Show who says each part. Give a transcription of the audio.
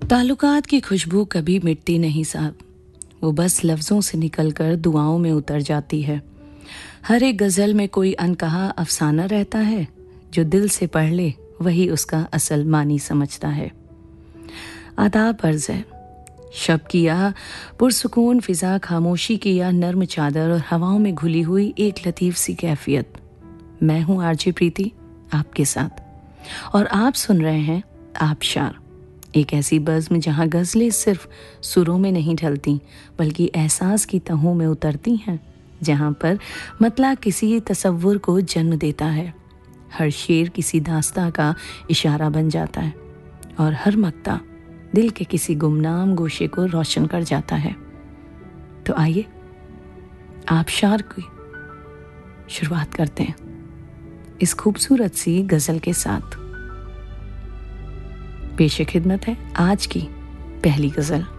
Speaker 1: ताल्लुकात की खुशबू कभी मिटती नहीं साहब, वो बस लफ्ज़ों से निकलकर दुआओं में उतर जाती है। हर एक गज़ल में कोई अनकहा अफसाना रहता है, जो दिल से पढ़ ले वही उसका असल मानी समझता है। आदाब अर्ज़ है, शब की यह पुरसुकून फ़िज़ा, खामोशी की यह नर्म चादर और हवाओं में घुली हुई एक लतीफ़ सी कैफ़ियत। मैं हूँ आरजे प्रीति आपके साथ, और आप सुन रहे हैं आबशार, एक ऐसी बज़्म जहाँ गज़लें सिर्फ सुरों में नहीं ढलती बल्कि एहसास की तहों में उतरती हैं, जहाँ पर मतला किसी तसव्वुर को जन्म देता है, हर शेर किसी दास्तां का इशारा बन जाता है और हर मक्ता दिल के किसी गुमनाम गोशे को रोशन कर जाता है। तो आइए आबशार की शुरुआत करते हैं इस खूबसूरत सी गज़ल के साथ। पेश खिदमत है आज की पहली गज़ल।